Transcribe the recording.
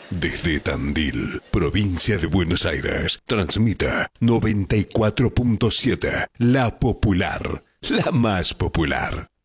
Desde Tandil, provincia de Buenos Aires, transmita 94.7, La Popular, la más popular.